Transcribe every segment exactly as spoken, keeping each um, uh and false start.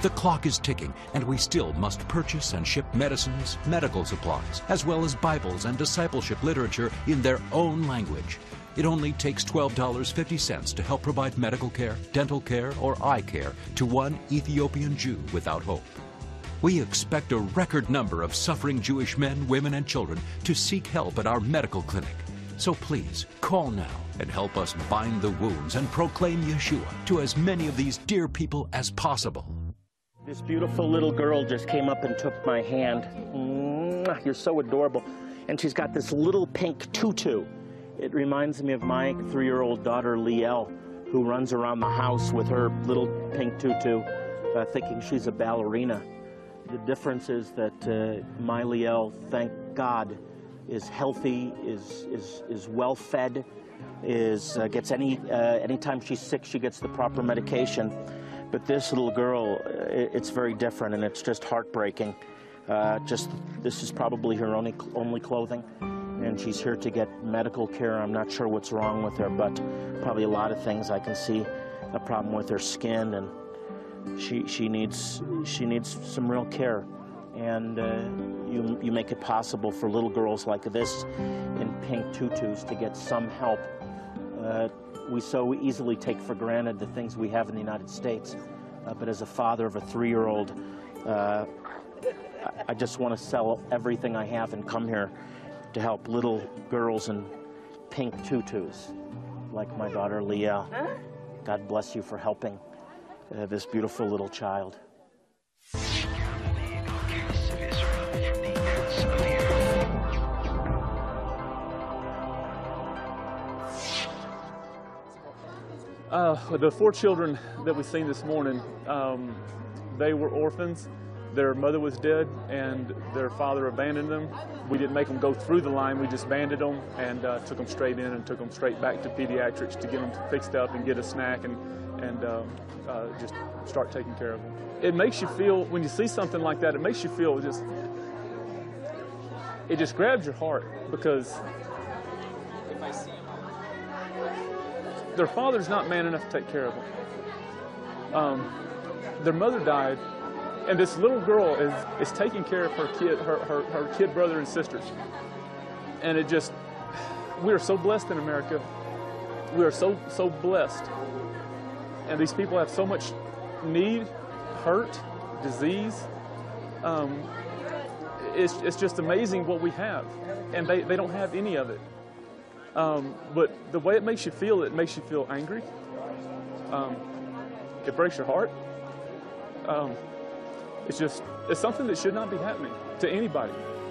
The clock is ticking, and we still must purchase and ship medicines, medical supplies, as well as Bibles and discipleship literature in their own language. It only takes twelve dollars and fifty cents to help provide medical care, dental care, or eye care to one Ethiopian Jew without hope. We expect a record number of suffering Jewish men, women, and children to seek help at our medical clinic. So please, call now and help us bind the wounds and proclaim Yeshua to as many of these dear people as possible. This beautiful little girl just came up and took my hand. Mwah, you're so adorable. And she's got this little pink tutu. It reminds me of my three-year-old daughter, Liel, who runs around the house with her little pink tutu, uh, thinking she's a ballerina. The difference is that uh, my Liel, thank God, is healthy, is is is well fed, is uh, gets any uh, anytime she's sick, she gets the proper medication. But this little girl, it, it's very different, and it's just heartbreaking. Uh, just this is probably her only only clothing, and she's here to get medical care. I'm not sure what's wrong with her, but probably a lot of things. I can see a problem with her skin, and she she needs she needs some real care. And uh, you, you make it possible for little girls like this in pink tutus to get some help. Uh, we so easily take for granted the things we have in the United States. Uh, but as a father of a three-year-old, uh, I, I just want to sell everything I have and come here to help little girls in pink tutus, like my daughter Liel. God bless you for helping uh, this beautiful little child. Uh, the four children that we've seen this morning, um, they were orphans. Their mother was dead, and their father abandoned them. We didn't make them go through the line. We just banded them and uh, took them straight in and took them straight back to pediatrics to get them fixed up and get a snack and, and uh, uh, just start taking care of them. It makes you feel, when you see something like that, it makes you feel just, it just grabs your heart, because their father's not man enough to take care of them. Um, their mother died, and this little girl is, is taking care of her kid, her, her, her kid brother and sisters. And it just, we are so blessed in America. We are so, so blessed. And these people have so much need, hurt, disease. Um, it's, it's just amazing what we have. And they, they don't have any of it. Um, but the way it makes you feel, it makes you feel angry. Um, it breaks your heart. Um, it's just, it's something that should not be happening to anybody.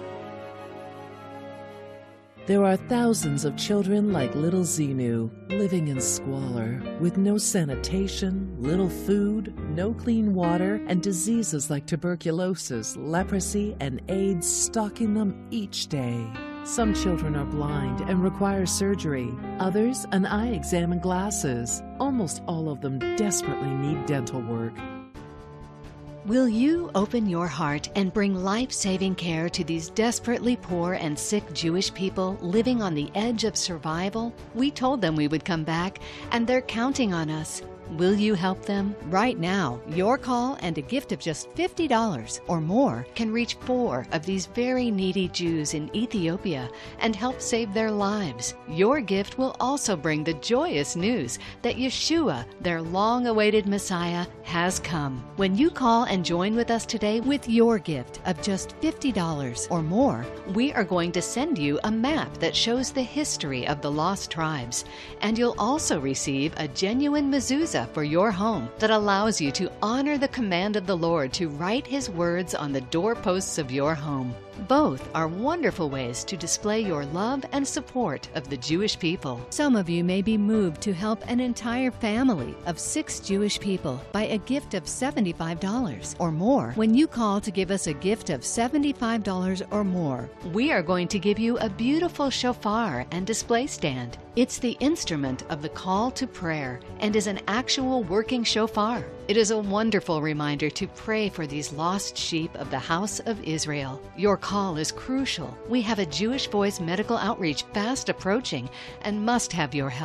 There are thousands of children like little Xenu living in squalor with no sanitation, little food, no clean water, and diseases like tuberculosis, leprosy, and AIDS stalking them each day. Some children are blind and require surgery. Others, an eye exam and glasses. Almost all of them desperately need dental work. Will you open your heart and bring life-saving care to these desperately poor and sick Jewish people living on the edge of survival? We told them we would come back, and they're counting on us. Will you help them? Right now, your call and a gift of just fifty dollars or more can reach four of these very needy Jews in Ethiopia and help save their lives. Your gift will also bring the joyous news that Yeshua, their long-awaited Messiah, has come. When you call and join with us today with your gift of just fifty dollars or more, we are going to send you a map that shows the history of the lost tribes, and you'll also receive a genuine mezuzah for your home that allows you to honor the command of the Lord to write His words on the doorposts of your home. Both are wonderful ways to display your love and support of the Jewish people. Some of you may be moved to help an entire family of six Jewish people by a gift of seventy-five dollars or more. When you call to give us a gift of seventy-five dollars or more, we are going to give you a beautiful shofar and display stand. It's the instrument of the call to prayer and is an actual working shofar. It is a wonderful reminder to pray for these lost sheep of the house of Israel. Your call is crucial. We have a Jewish Voice medical outreach fast approaching and must have your help.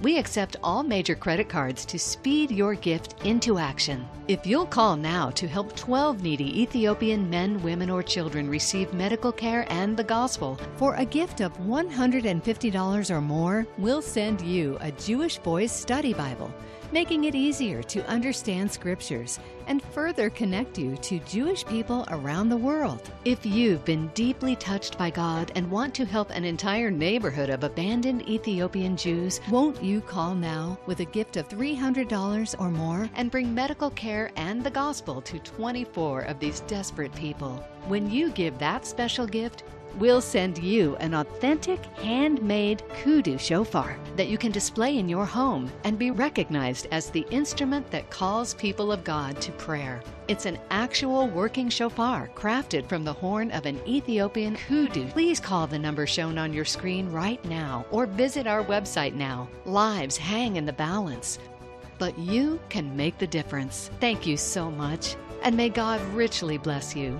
We accept all major credit cards to speed your gift into action. If you'll call now to help twelve needy Ethiopian men, women, or children receive medical care and the gospel for a gift of one hundred fifty dollars or more, we'll send you a Jewish Boys Study Bible, making it easier to understand scriptures and further connect you to Jewish people around the world. If you've been deeply touched by God and want to help an entire neighborhood of abandoned Ethiopian Jews, won't you call now with a gift of three hundred dollars or more and bring medical care and the gospel to twenty-four of these desperate people? When you give that special gift, we'll send you an authentic, handmade kudu shofar that you can display in your home and be recognized as the instrument that calls people of God to prayer. It's an actual working shofar crafted from the horn of an Ethiopian kudu. Please call the number shown on your screen right now or visit our website now. Lives hang in the balance, but you can make the difference. Thank you so much, and may God richly bless you.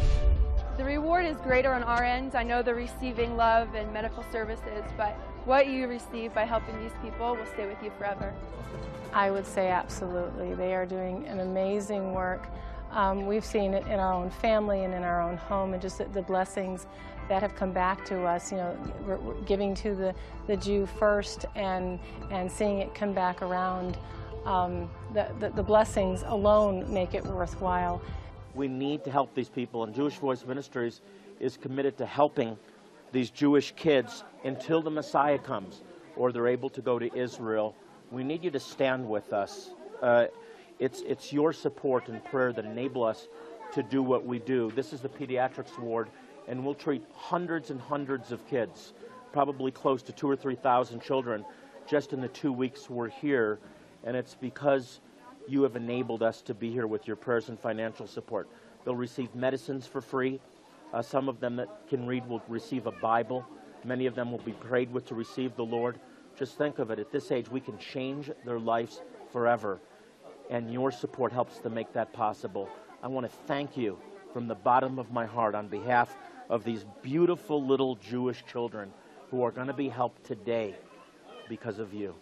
The reward is greater on our end. I know they're receiving love and medical services, but what you receive by helping these people will stay with you forever. I would say absolutely. They are doing an amazing work. Um, we've seen it in our own family and in our own home, and just the, the blessings that have come back to us. You know, we're, we're giving to the, the Jew first and, and seeing it come back around. Um, the, the, the blessings alone make it worthwhile. We need to help these people, and Jewish Voice Ministries is committed to helping these Jewish kids until the Messiah comes or they're able to go to Israel. We need you to stand with us. Uh, it's, it's your support and prayer that enable us to do what we do. This is the pediatrics ward, and we'll treat hundreds and hundreds of kids, probably close to two or three thousand children, just in the two weeks we're here, and it's because you have enabled us to be here with your prayers and financial support. They'll receive medicines for free. Uh, some of them that can read will receive a Bible. Many of them will be prayed with to receive the Lord. Just think of it, at this age, we can change their lives forever. And your support helps to make that possible. I want to thank you from the bottom of my heart on behalf of these beautiful little Jewish children who are going to be helped today because of you.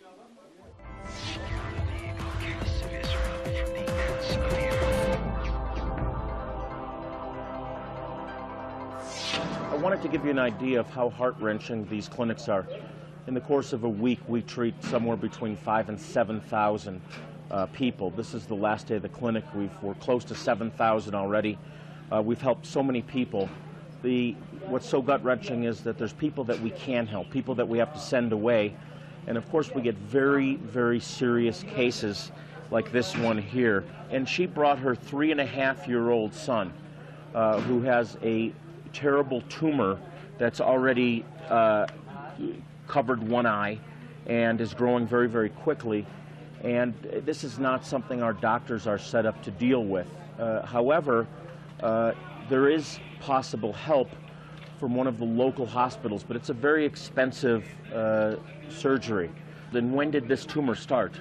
I wanted to give you an idea of how heart-wrenching these clinics are. In the course of a week, we treat somewhere between five and seven thousand uh, people. This is the last day of the clinic. We've, we're close to seven thousand already. Uh, we've helped so many people. The, what's so gut-wrenching is that there's people that we can't help, people that we have to send away. And of course, we get very, very serious cases like this one here. And she brought her three and a half year old son, uh, who has a terrible tumor that's already uh, covered one eye and is growing very, very quickly. And this is not something our doctors are set up to deal with. Uh, however, uh, there is possible help from one of the local hospitals, but it's a very expensive uh, surgery. Then when did this tumor start?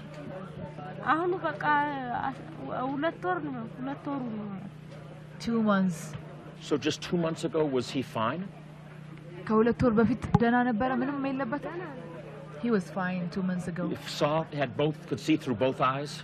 Two months. So just two months ago, was he fine? He was fine two months ago. If saw, had both, could see through both eyes?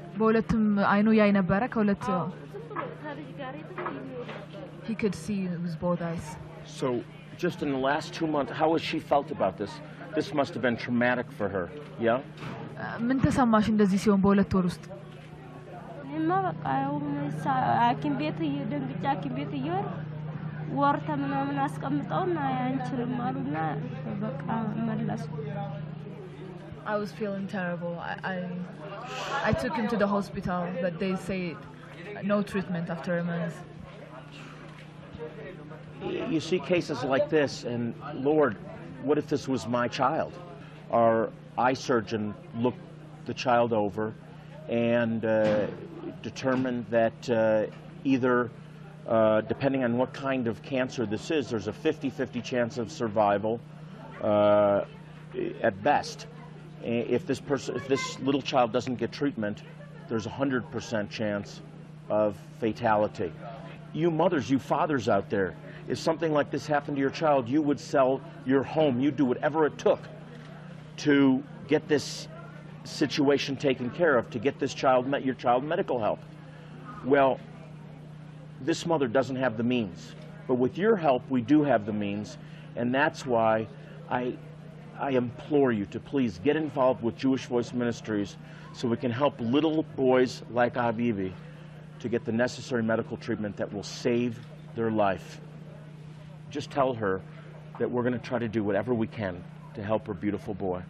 He could see with both eyes. So just in the last two months, how has she felt about this? This must have been traumatic for her, yeah? ምን ተሰማሽ እንደዚህ ሲሆን በሁለት ወር ውስጥ? እማ በቃ ሐኪም ቤት ደንግጬ ሐኪም ቤት እየወር ወር ተምናምን አስቀምጠውና አንችልም አሉና በቃ መለሱ። I was feeling terrible. I, I I took him to the hospital, but they said no treatment after a month. You see cases like this, and Lord, what if this was my child? Our eye surgeon looked the child over and uh, determined that uh, either, uh, depending on what kind of cancer this is, there's a fifty fifty chance of survival uh, at best. If this person, if this little child doesn't get treatment, there's a one hundred percent chance of fatality. You mothers, you fathers out there, if something like this happened to your child, you would sell your home. You'd do whatever it took to get this situation taken care of, to get this child, your child medical help. Well, this mother doesn't have the means. But with your help, we do have the means, and that's why I, I implore you to please get involved with Jewish Voice Ministries so we can help little boys like Avivi to get the necessary medical treatment that will save their life. Just tell her that we're going to try to do whatever we can to help her beautiful boy.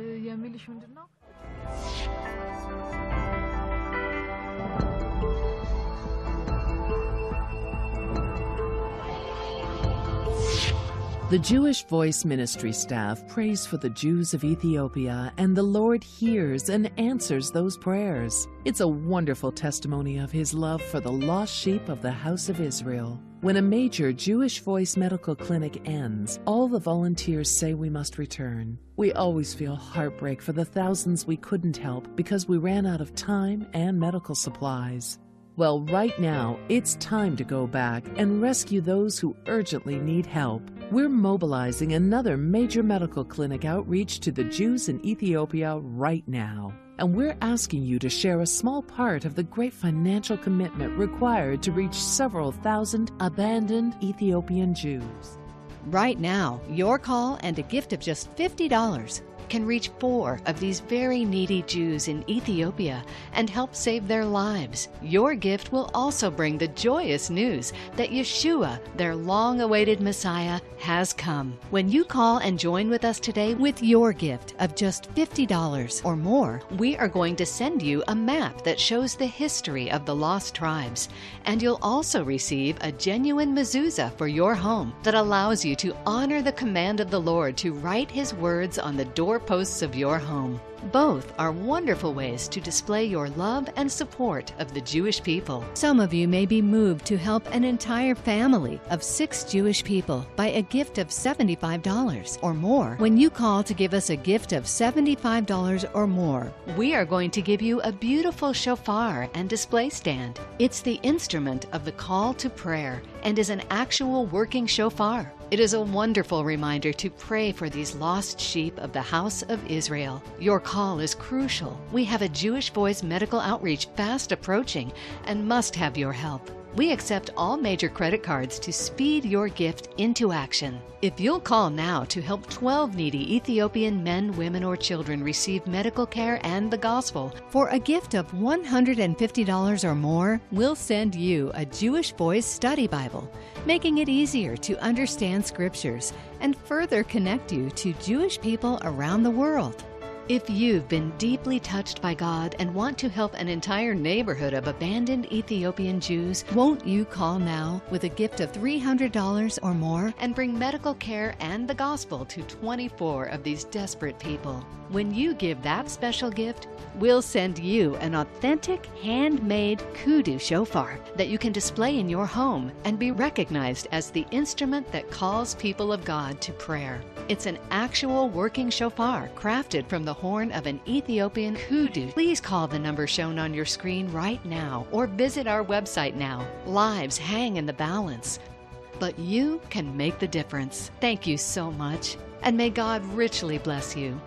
The Jewish Voice Ministry staff prays for the Jews of Ethiopia, and the Lord hears and answers those prayers. It's a wonderful testimony of His love for the lost sheep of the house of Israel. When a major Jewish Voice medical clinic ends, all the volunteers say we must return. We always feel heartbreak for the thousands we couldn't help because we ran out of time and medical supplies. Well, right now, it's time to go back and rescue those who urgently need help. We're mobilizing another major medical clinic outreach to the Jews in Ethiopia right now. And we're asking you to share a small part of the great financial commitment required to reach several thousand abandoned Ethiopian Jews. Right now, your call and a gift of just fifty dollars can reach four of these very needy Jews in Ethiopia and help save their lives. Your gift will also bring the joyous news that Yeshua, their long-awaited Messiah, has come. When you call and join with us today with your gift of just fifty dollars or more, we are going to send you a map that shows the history of the lost tribes. And you'll also receive a genuine mezuzah for your home that allows you to honor the command of the Lord to write His words on the door posts of your home. Both are wonderful ways to display your love and support of the Jewish people. Some of you may be moved to help an entire family of six Jewish people by a gift of seventy-five dollars or more. When you call to give us a gift of seventy-five dollars or more, we are going to give you a beautiful shofar and display stand. It's the instrument of the call to prayer and is an actual working shofar. It is a wonderful reminder to pray for these lost sheep of the house of Israel. Your call is crucial. We have a Jewish Voice medical outreach fast approaching and must have your help. We accept all major credit cards to speed your gift into action. If you'll call now to help twelve needy Ethiopian men, women, or children receive medical care and the gospel for a gift of one hundred fifty dollars or more, we'll send you a Jewish Voice study Bible, making it easier to understand scriptures and further connect you to Jewish people around the world. If you've been deeply touched by God and want to help an entire neighborhood of abandoned Ethiopian Jews, won't you call now with a gift of three hundred dollars or more and bring medical care and the gospel to twenty-four of these desperate people? When you give that special gift, we'll send you an authentic handmade kudu shofar that you can display in your home and be recognized as the instrument that calls people of God to prayer. It's an actual working shofar crafted from the horn of an Ethiopian kudu. Please call the number shown on your screen right now or visit our website now. Lives hang in the balance, but you can make the difference. Thank you so much, and may God richly bless you.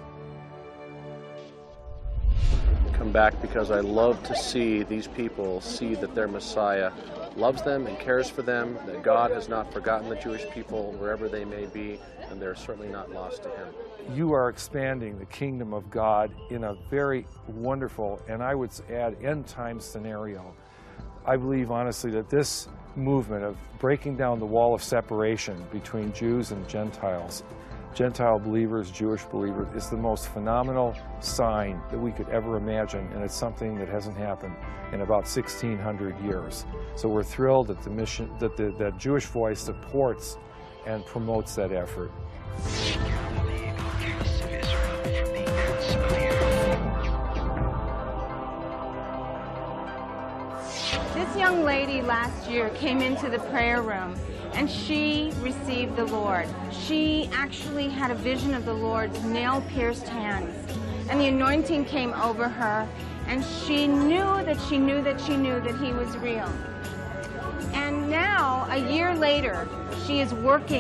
Come back because I love to see these people see that their Messiah loves them and cares for them, that God has not forgotten the Jewish people wherever they may be, and they're certainly not lost to Him. You are expanding the kingdom of God in a very wonderful, and I would add, end-time scenario. I believe honestly that this movement of breaking down the wall of separation between Jews and Gentiles, Gentile believers, Jewish believers, is the most phenomenal sign that we could ever imagine, and it's something that hasn't happened in about sixteen hundred years. So we're thrilled that the mission, that the that Jewish Voice supports and promotes that effort. This young lady last year came into the prayer room and she received the Lord. She actually had a vision of the Lord's nail-pierced hands, and the anointing came over her, and she knew that she knew that she knew that He was real. And now, a year later, she is working in the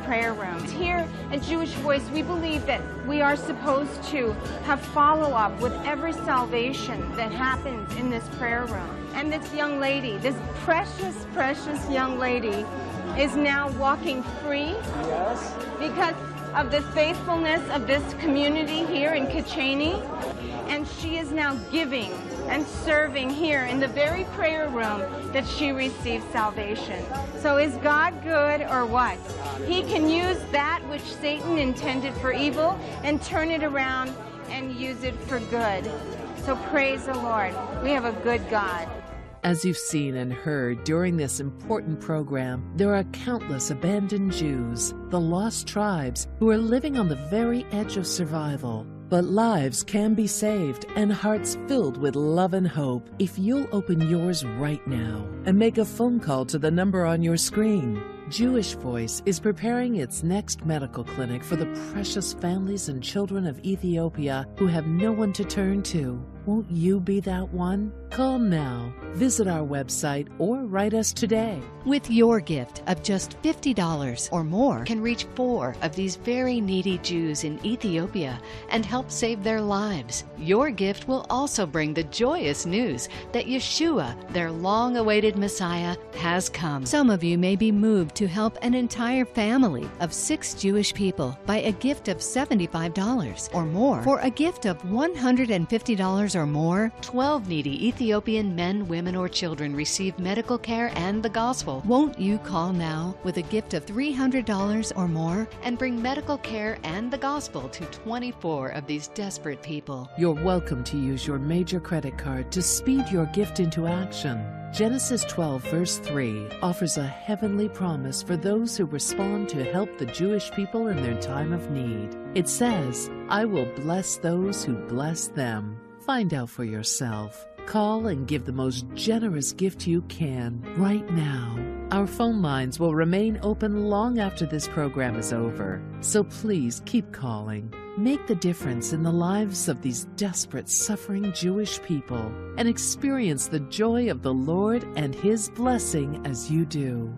prayer room. Here at Jewish Voice, we believe that we are supposed to have follow-up with every salvation that happens in this prayer room. And this young lady, this precious, precious young lady, is now walking free. Yes. Because of the faithfulness of this community here in Kacheni. And she is now giving and serving here in the very prayer room that she received salvation. So is God good or what? He can use that which Satan intended for evil and turn it around and use it for good. So praise the Lord. We have a good God. As you've seen and heard during this important program, there are countless abandoned Jews, the lost tribes, who are living on the very edge of survival. But lives can be saved and hearts filled with love and hope if you'll open yours right now and make a phone call to the number on your screen. Jewish Voice is preparing its next medical clinic for the precious families and children of Ethiopia who have no one to turn to. Won't you be that one? Call now, visit our website, or write us today. With your gift of just fifty dollars or more can reach four of these very needy Jews in Ethiopia and help save their lives. Your gift will also bring the joyous news that Yeshua, their long-awaited Messiah, has come. Some of you may be moved to help an entire family of six Jewish people by a gift of seventy-five dollars or more. For a gift of one hundred fifty dollars or more, twelve needy Ethiopian men, women, or children receive medical care and the gospel. Won't you call now with a gift of three hundred dollars or more and bring medical care and the gospel to twenty-four of these desperate people? You're welcome to use your major credit card to speed your gift into action. Genesis twelve, verse three offers a heavenly promise for those who respond to help the Jewish people in their time of need. It says, "I will bless those who bless them." Find out for yourself. Call and give the most generous gift you can right now. Our phone lines will remain open long after this program is over, so please keep calling. Make the difference in the lives of these desperate, suffering Jewish people and experience the joy of the Lord and His blessing as you do.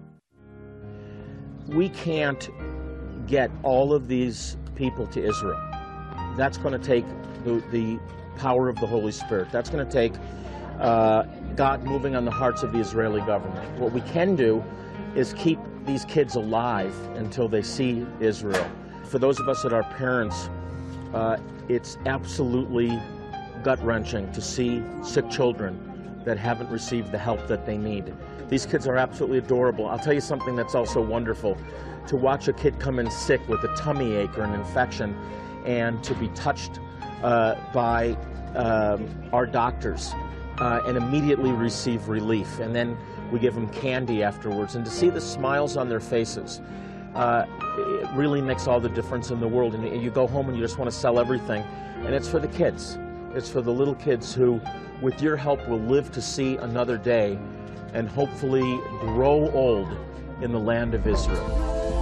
We can't get all of these people to Israel. That's going to take the, the power of the Holy Spirit. That's going to take uh, God moving on the hearts of the Israeli government. What we can do is keep these kids alive until they see Israel. For those of us that are parents, uh, it's absolutely gut-wrenching to see sick children that haven't received the help that they need. These kids are absolutely adorable. I'll tell you something that's also wonderful. To watch a kid come in sick with a tummy ache or an infection and to be touched uh, by um, our doctors uh, and immediately receive relief. And then we give them candy afterwards. And to see the smiles on their faces, uh, it really makes all the difference in the world. And you go home and you just want to sell everything. And it's for the kids. It's for the little kids who, with your help, will live to see another day and hopefully grow old in the land of Israel.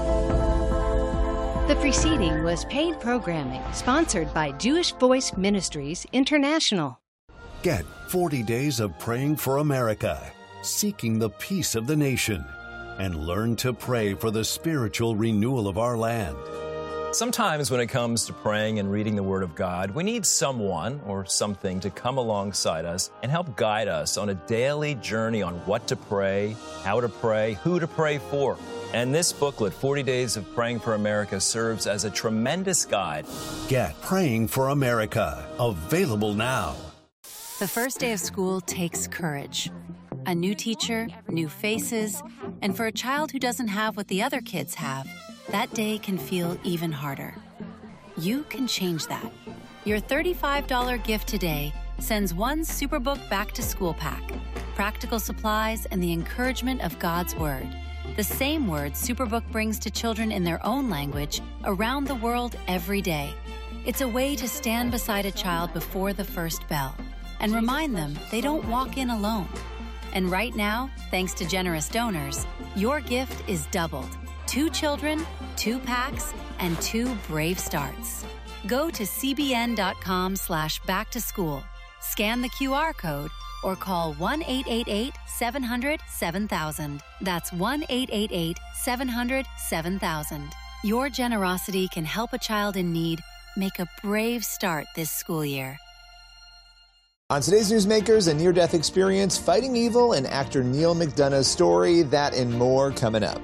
The preceding was paid programming sponsored by Jewish Voice Ministries International. Get forty days of praying for America, seeking the peace of the nation, and learn to pray for the spiritual renewal of our land. Sometimes when it comes to praying and reading the Word of God, we need someone or something to come alongside us and help guide us on a daily journey on what to pray, how to pray, who to pray for. And this booklet, forty days of Praying for America, serves as a tremendous guide. Get Praying for America, available now. The first day of school takes courage. A new teacher, new faces, and for a child who doesn't have what the other kids have, that day can feel even harder. You can change that. Your thirty-five dollars gift today sends one Superbook Back to School pack, practical supplies, and the encouragement of God's Word. The same word Superbook brings to children in their own language around the world every day. It's a way to stand beside a child before the first bell and remind them they don't walk in alone. And right now, thanks to generous donors, your gift is doubled. Two children, two packs, and two brave starts. Go to cbn.com slash back to school, scan the Q R code, or call one eight eight eight, seven hundred, seven thousand. That's one eight eight eight, seven hundred, seven thousand. Your generosity can help a child in need make a brave start this school year. On today's Newsmakers, a near-death experience, fighting evil, and actor Neal McDonough's story, that and more coming up.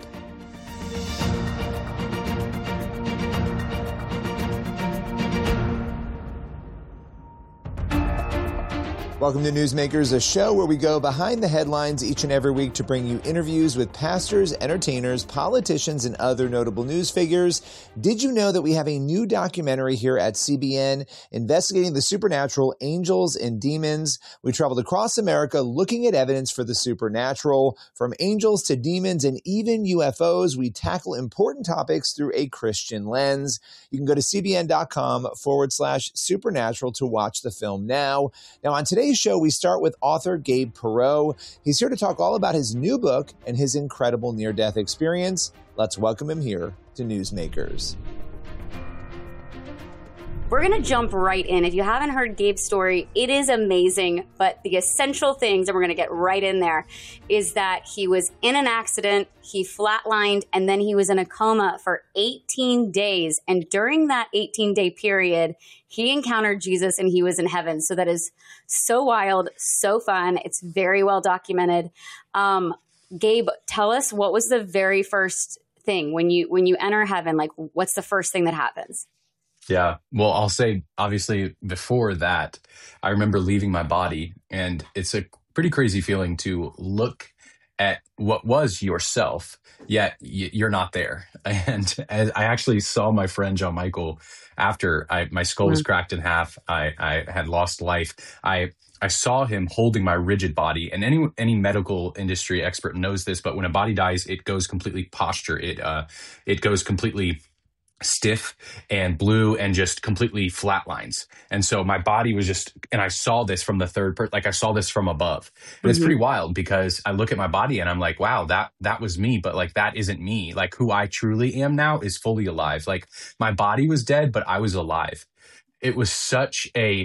Welcome to Newsmakers, a show where we go behind the headlines each and every week to bring you interviews with pastors, entertainers, politicians, and other notable news figures. Did you know that we have a new documentary here at C B N investigating the supernatural, angels and demons? We traveled across America looking at evidence for the supernatural. From angels to demons and even U F Os, we tackle important topics through a Christian lens. You can go to cbn.com forward slash supernatural to watch the film now. Now, on today's show, we start with author Gabe Perreault. He's here to talk all about his new book and his incredible near-death experience. Let's welcome him here to Newsmakers. We're going to jump right in. If you haven't heard Gabe's story, it is amazing. But the essential things, and we're going to get right in there, is that he was in an accident, he flatlined, and then he was in a coma for eighteen days. And during that eighteen-day period, he encountered Jesus and he was in heaven. So that is so wild, so fun. It's very well documented. Um, Gabe, tell us, what was the very first thing when you when you enter heaven? Like, what's the first thing that happens? Yeah. Well, I'll say, obviously, before that, I remember leaving my body, and it's a pretty crazy feeling to look at what was yourself, yet you're not there. And as I actually saw my friend John Michael after I, my skull was cracked in half, I, I had lost life. I I saw him holding my rigid body, and any any medical industry expert knows this. But when a body dies, it goes completely posture. It uh it goes completely stiff and blue and just completely flatlines. And so my body was just, and I saw this from the third person, like I saw this from above. And mm-hmm. It's pretty wild because I look at my body and I'm like, wow, that, that was me, but like, that isn't me. Like, who I truly am now is fully alive. Like, my body was dead, but I was alive. It was such a,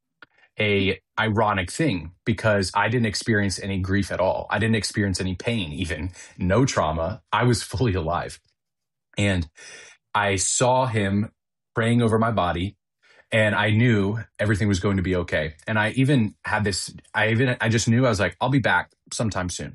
a ironic thing because I didn't experience any grief at all. I didn't experience any pain, even no trauma. I was fully alive. And I saw him praying over my body, and I knew everything was going to be okay. And I even had this, I even, I just knew, I was like, I'll be back sometime soon.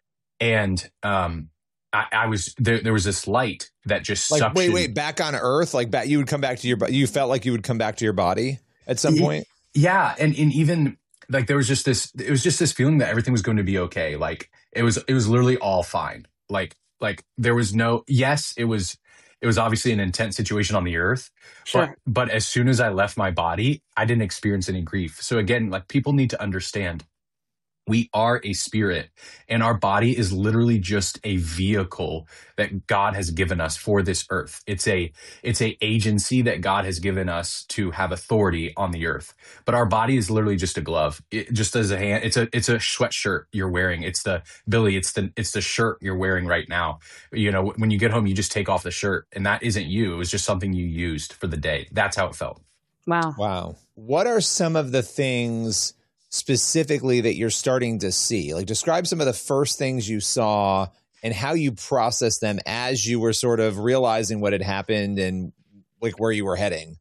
And um, I, I was, there, there was this light that just like, suctioned. wait, wait, back on Earth? Like, back, you would come back to your, you felt like you would come back to your body at some point? Yeah. And, and even like, there was just this, it was just this feeling that everything was going to be okay. Like, it was, it was literally all fine. Like, like there was no, yes, it was, It was obviously an intense situation on the earth, sure. but, but as soon as I left my body, I didn't experience any grief. So again, like, people need to understand, we are a spirit, and our body is literally just a vehicle that God has given us for this earth. It's a, it's a agency that God has given us to have authority on the earth. But our body is literally just a glove. It just as a hand, it's a, it's a sweatshirt you're wearing. It's the, Billy, it's the, it's the shirt you're wearing right now. You know, when you get home, you just take off the shirt, and that isn't you. It was just something you used for the day. That's how it felt. Wow. Wow. What are some of the things specifically that you're starting to see? Like, describe some of the first things you saw and how you processed them as you were sort of realizing what had happened and like where you were heading.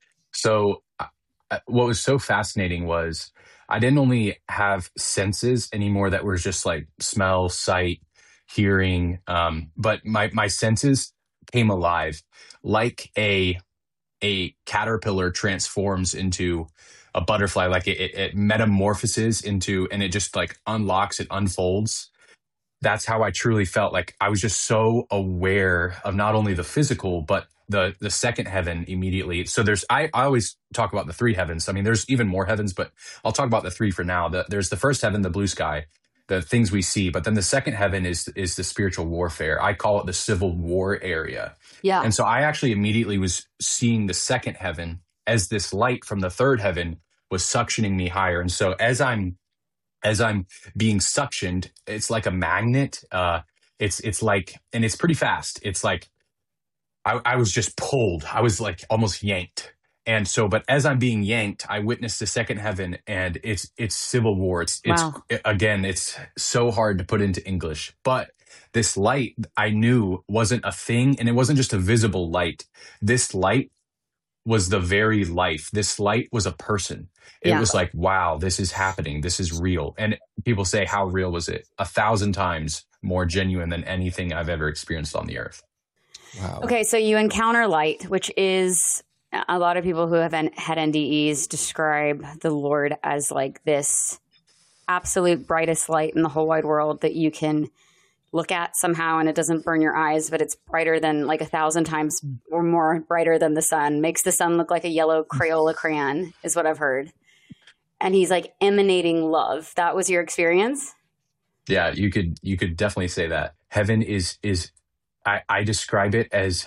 So uh, what was so fascinating was I didn't only have senses anymore that were just like smell, sight, hearing, um, but my, my senses came alive like a, a caterpillar transforms into a butterfly, like it, it, it metamorphoses into, and it just like unlocks, it unfolds. That's how I truly felt. Like, I was just so aware of not only the physical, but the the second heaven immediately. So there's, I, I always talk about the three heavens. I mean, there's even more heavens, but I'll talk about the three for now. The, there's the first heaven, the blue sky, the things we see, but then the second heaven is is the spiritual warfare. I call it the civil war area. Yeah. And so I actually immediately was seeing the second heaven as this light from the third heaven was suctioning me higher. And so as I'm as I'm being suctioned, it's like a magnet. Uh, it's it's like, and it's pretty fast. It's like I, I was just pulled. I was like almost yanked. And so, but as I'm being yanked, I witnessed the second heaven, and it's it's civil war. It's it's wow. it, again, it's so hard to put into English, but this light I knew wasn't a thing, and it wasn't just a visible light. This light was the very life. This light was a person. It Yeah. was like, wow, this is happening. This is real. And people say, how real was it? A thousand times more genuine than anything I've ever experienced on the earth. Wow. Okay, so you encounter light, which is a lot of people who have en- had N D Es describe the Lord as like this absolute brightest light in the whole wide world that you can look at somehow and it doesn't burn your eyes, but it's brighter than like a thousand times or more brighter than the sun. Makes the sun look like a yellow Crayola crayon is what I've heard. And he's like emanating love. That was your experience? Yeah, you could you could definitely say that. Heaven is is I, I describe it as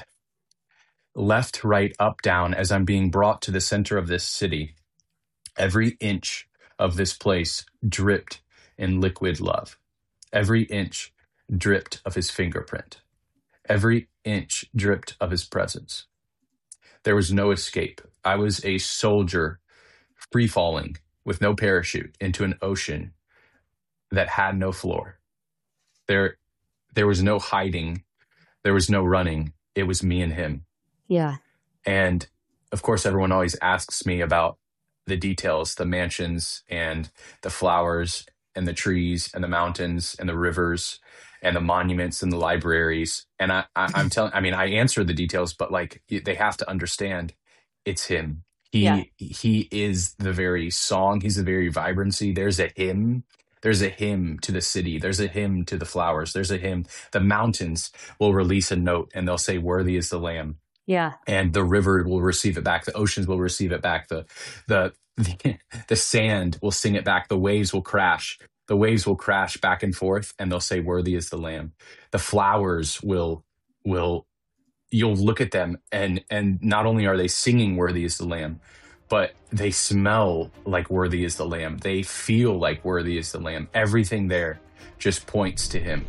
left, right, up, down as I'm being brought to the center of this city. Every inch of this place dripped in liquid love. Every inch dripped of his fingerprint. Every inch dripped of his presence. There was no escape. I was a soldier free falling with no parachute into an ocean that had no floor. There, there was no hiding. There was no running. It was me and him. Yeah. And of course, everyone always asks me about the details, the mansions and the flowers and the trees and the mountains and the rivers and the monuments and the libraries. And I, I, I'm telling, I mean, I answer the details, but like they have to understand it's him. He, Yeah. he is the very song. He's the very vibrancy. There's a hymn. There's a hymn to the city. There's a hymn to the flowers. There's a hymn. The mountains will release a note and they'll say, worthy is the Lamb. Yeah. And the river will receive it back. The oceans will receive it back. The, the, the, the sand will sing it back. The waves will crash. The waves will crash back and forth and they'll say, worthy is the Lamb. The flowers will, will, you'll look at them and, and not only are they singing worthy is the Lamb, but they smell like worthy is the Lamb. They feel like worthy is the Lamb. Everything there just points to him.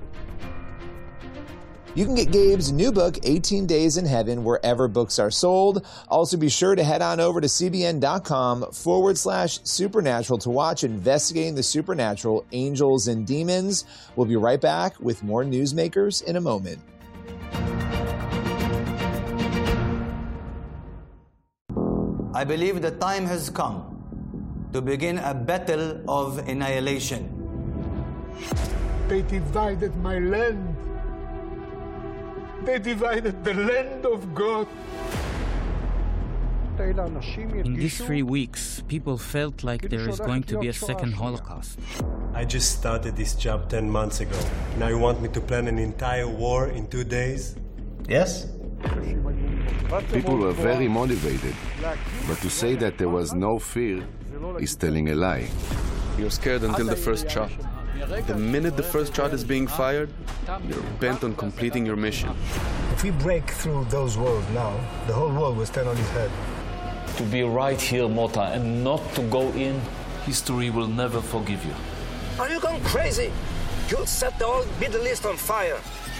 You can get Gabe's new book, eighteen days in Heaven, wherever books are sold. Also, be sure to head on over to cbn.com forward slash supernatural to watch Investigating the Supernatural, Angels and Demons. We'll be right back with more Newsmakers in a moment. I believe the time has come to begin a battle of annihilation. They divided my land. They divided the land of God. In these three weeks, people felt like there is going to be a second Holocaust. I just started this job ten months ago. Now you want me to plan an entire war in two days? Yes? People were very motivated, but to say that there was no fear is telling a lie. You're scared until the first shot. The minute the first shot is being fired, you're bent on completing your mission. If we break through those walls now, the whole world will stand on its head. To be right here, Mota, and not to go in, history will never forgive you. Are you going crazy? You'll set the whole Middle East on fire.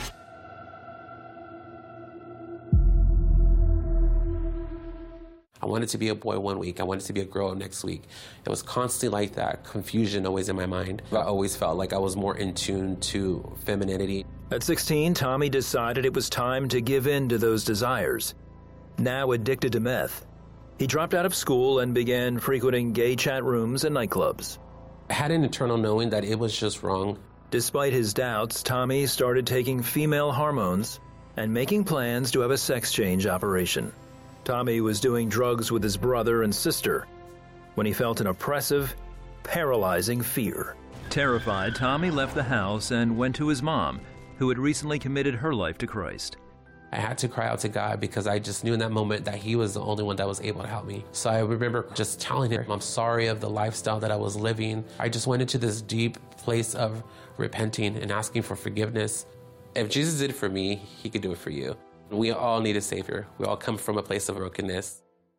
I wanted to be a boy one week. I wanted to be a girl next week. It was constantly like that, confusion always in my mind. I always felt like I was more in tune to femininity. At sixteen, Tommy decided it was time to give in to those desires. Now addicted to meth, he dropped out of school and began frequenting gay chat rooms and nightclubs. I had an internal knowing that it was just wrong. Despite his doubts, Tommy started taking female hormones and making plans to have a sex change operation. Tommy was doing drugs with his brother and sister when he felt an oppressive, paralyzing fear. Terrified, Tommy left the house and went to his mom, who had recently committed her life to Christ. I had to cry out to God because I just knew in that moment that he was the only one that was able to help me. So I remember just telling him, I'm sorry of the lifestyle that I was living. I just went into this deep place of repenting and asking for forgiveness. If Jesus did it for me, he could do it for you. We all need a savior. We all come from a place of brokenness.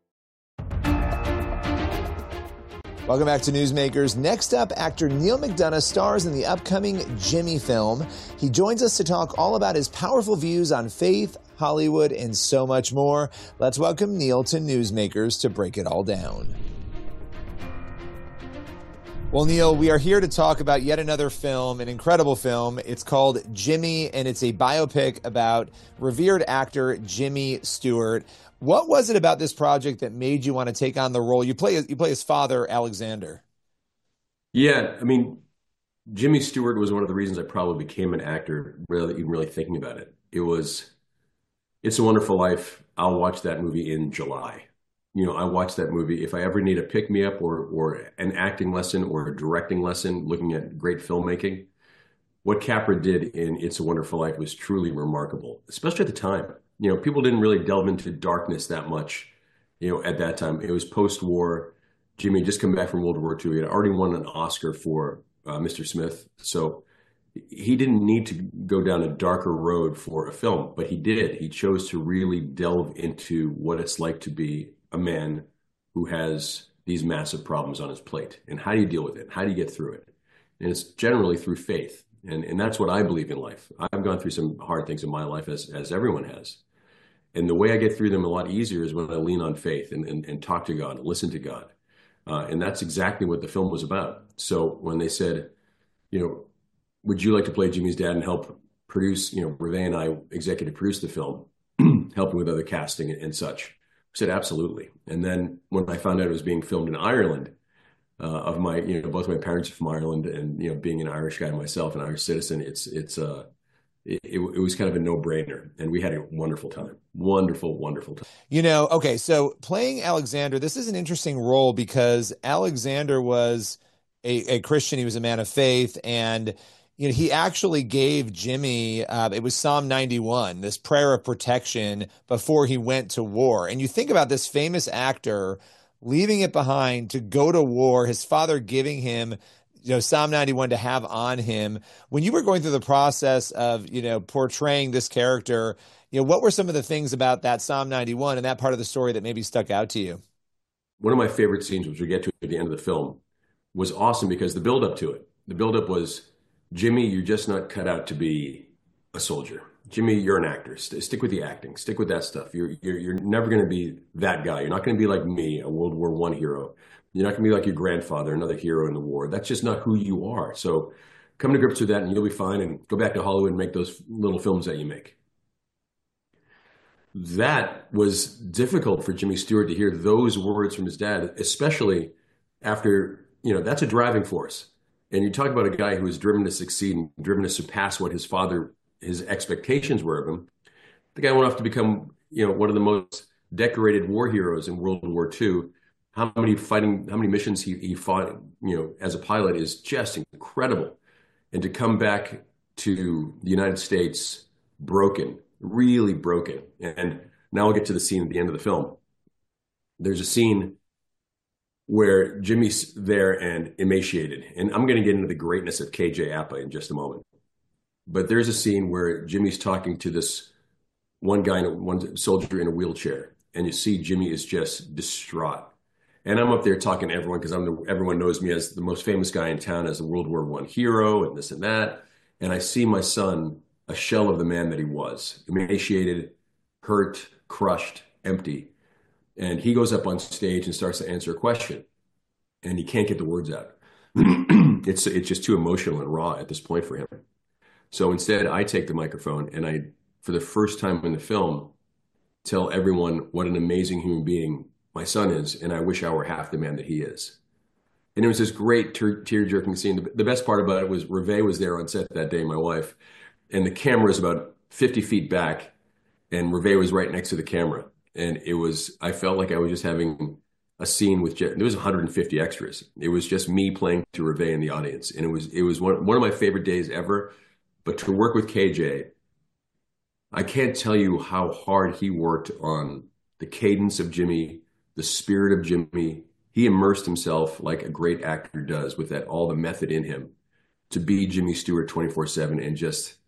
Welcome back to Newsmakers. Next up, actor Neal McDonough stars in the upcoming Jimmy film. He joins us to talk all about his powerful views on faith, Hollywood, and so much more. Let's welcome Neal to Newsmakers to break it all down. Well, Neil, we are here to talk about yet another film, an incredible film. It's called Jimmy, and it's a biopic about revered actor Jimmy Stewart. What was it about this project that made you want to take on the role? You play you play his father, Alexander. Yeah, I mean, Jimmy Stewart was one of the reasons I probably became an actor, really, even really thinking about it. It was, It's a Wonderful Life. I'll watch that movie in July. You know, I watch that movie. If I ever need a pick-me-up or or an acting lesson or a directing lesson, looking at great filmmaking, what Capra did in It's a Wonderful Life was truly remarkable, especially at the time. You know, people didn't really delve into darkness that much, you know, at that time. It was post-war. Jimmy had just come back from World War Two. He had already won an Oscar for uh, Mister Smith. So he didn't need to go down a darker road for a film, but he did. He chose to really delve into what it's like to be a man who has these massive problems on his plate. And how do you deal with it? How do you get through it? And it's generally through faith. And and that's what I believe in life. I've gone through some hard things in my life, as as everyone has. And the way I get through them a lot easier is when I lean on faith and, and, and talk to God and listen to God. Uh, and that's exactly what the film was about. So when they said, you know, would you like to play Jimmy's dad and help produce, you know, Reve and I executive produce the film, helping with other casting and, and such. I said, absolutely. And then when I found out it was being filmed in Ireland, uh, of my, you know, both my parents are from Ireland, and, you know, being an Irish guy myself, an Irish citizen, it's, it's, uh, it, it, it was kind of a no-brainer. And we had a wonderful time. Wonderful, wonderful time. You know, okay, so playing Alexander, this is an interesting role because Alexander was a, a Christian. He was a man of faith, and you know, he actually gave Jimmy, uh, it was Psalm ninety-one, this prayer of protection before he went to war. And you think about this famous actor leaving it behind to go to war, his father giving him, you know, Psalm ninety-one to have on him. When you were going through the process of, you know, portraying this character, you know, what were some of the things about that Psalm ninety-one and that part of the story that maybe stuck out to you? One of my favorite scenes, which we get to at the end of the film, was awesome because the buildup to it, the buildup was, Jimmy, you're just not cut out to be a soldier. Jimmy, you're an actor. St- stick with the acting. Stick with that stuff. You're you're, you're never going to be that guy. You're not going to be like me, a World War One hero. You're not going to be like your grandfather, another hero in the war. That's just not who you are. So come to grips with that, and you'll be fine. And go back to Hollywood and make those little films that you make. That was difficult for Jimmy Stewart to hear those words from his dad, especially after, you know, that's a driving force. And you talk about a guy who was driven to succeed and driven to surpass what his father, his expectations were of him. The guy went off to become, you know, one of the most decorated war heroes in World War Two. How many fighting, how many missions he, he fought, you know, as a pilot is just incredible. And to come back to the United States broken, really broken. And now I'll get to the scene at the end of the film. There's a scene where Jimmy's there and emaciated. And I'm going to get into the greatness of K J Apa in just a moment. But there's a scene where Jimmy's talking to this one guy, one soldier in a wheelchair. And you see Jimmy is just distraught. And I'm up there talking to everyone because I'm the, everyone knows me as the most famous guy in town, as the World War One hero and this and that. And I see my son, a shell of the man that he was, emaciated, hurt, crushed, empty. And he goes up on stage and starts to answer a question, and he can't get the words out. it's it's just too emotional and raw at this point for him. So instead, I take the microphone and I, for the first time in the film, tell everyone what an amazing human being my son is, and I wish I were half the man that he is. And it was this great tear-jerking scene. The best part about it was Reve was there on set that day, my wife, and the camera is about fifty feet back, and Reve was right next to the camera. And it was, I felt like I was just having a scene with, there was one hundred fifty extras. It was just me playing to Reve in the audience. And it was, it was one, one of my favorite days ever. But to work with K J, I can't tell you how hard he worked on the cadence of Jimmy, the spirit of Jimmy. He immersed himself like a great actor does, with that, all the method in him, to be Jimmy Stewart twenty-four seven and just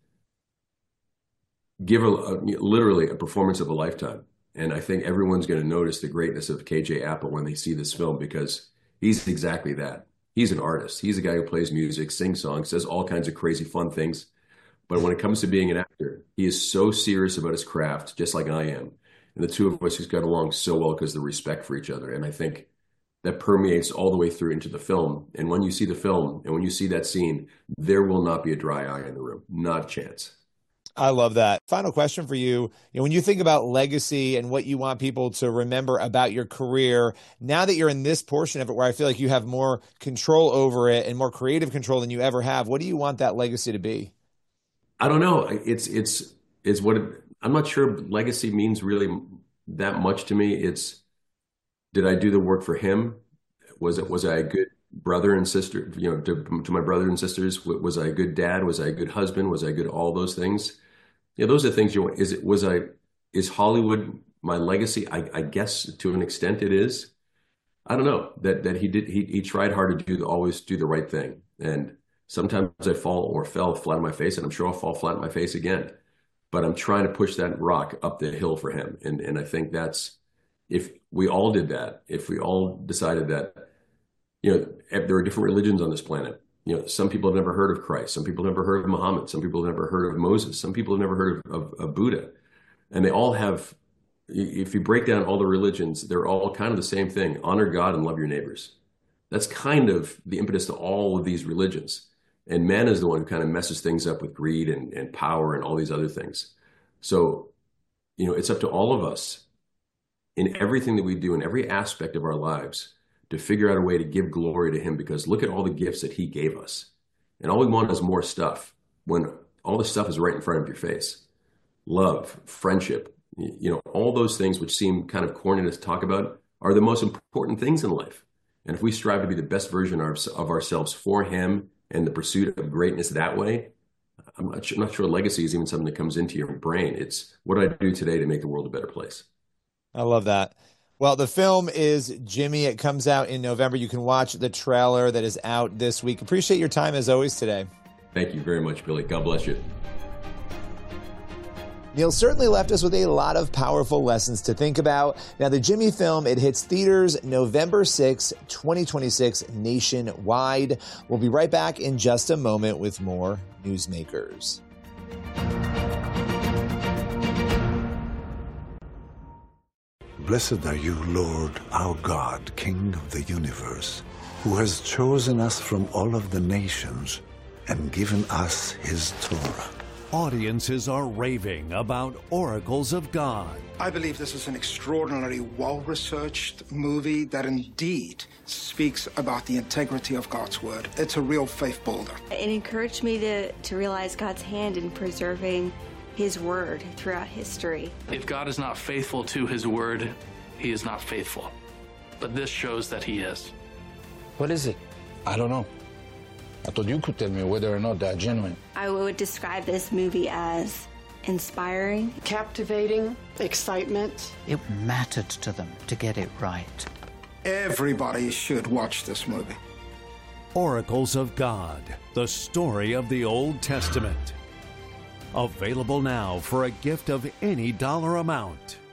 give a, a, literally a performance of a lifetime. And I think everyone's going to notice the greatness of K J Apa when they see this film, because he's exactly that. He's an artist. He's a guy who plays music, sings songs, does all kinds of crazy fun things. But when it comes to being an actor, he is so serious about his craft, just like I am. And the two of us just got along so well because of the respect for each other. And I think that permeates all the way through into the film. And when you see the film and when you see that scene, there will not be a dry eye in the room. Not a chance. I love that. Final question for you. You know, when you think about legacy and what you want people to remember about your career, now that you're in this portion of it where I feel like you have more control over it and more creative control than you ever have, what do you want that legacy to be? I don't know. It's, it's, it's what, it, I'm not sure legacy means really that much to me. It's, did I do the work for him? Was it, was I a good brother and sister, you know, to, to my brother and sisters? Was I a good dad? Was I a good husband? Was I good? All those things. Yeah, those are things you want. Is it, was I, is Hollywood my legacy? I, I guess to an extent it is. I don't know that, that he did, he, he tried hard to do the, always do the right thing. And sometimes I fall or fell flat on my face, and I'm sure I'll fall flat on my face again, but I'm trying to push that rock up the hill for him. And, and I think that's, if we all did that, if we all decided that, you know, there are different religions on this planet. You know, some people have never heard of Christ. Some people have never heard of Muhammad. Some people have never heard of Moses. Some people have never heard of, of, of Buddha. And they all have, if you break down all the religions, they're all kind of the same thing. Honor God and love your neighbors. That's kind of the impetus to all of these religions. And man is the one who kind of messes things up with greed and, and power and all these other things. So, you know, it's up to all of us in everything that we do, in every aspect of our lives, to figure out a way to give glory to him, because look at all the gifts that he gave us. And all we want is more stuff when all the stuff is right in front of your face. Love, friendship, you know, all those things which seem kind of corny to talk about are the most important things in life. And if we strive to be the best version of, of ourselves for him and the pursuit of greatness that way, I'm not, sure, I'm not sure legacy is even something that comes into your brain. It's what do I do today to make the world a better place? I love that. Well, the film is Jimmy. It comes out in November. You can watch the trailer that is out this week. Appreciate your time as always today. Thank you very much, Billy. God bless you. Neil certainly left us with a lot of powerful lessons to think about. Now, the Jimmy film, it hits theaters November sixth, twenty twenty-six nationwide. We'll be right back in just a moment with more Newsmakers. Blessed are you, Lord, our God, King of the universe, who has chosen us from all of the nations and given us his Torah. Audiences are raving about Oracles of God. I believe this is an extraordinarily well-researched movie that indeed speaks about the integrity of God's word. It's a real faith builder. It encouraged me to, to realize God's hand in preserving his word throughout history. If God is not faithful to his word, he is not faithful. But this shows that he is. What is it? I don't know. I thought you could tell me whether or not they're genuine. I would describe this movie as inspiring, captivating, excitement. It mattered to them to get it right. Everybody should watch this movie. Oracles of God, the story of the Old Testament. Available now for a gift of any dollar amount.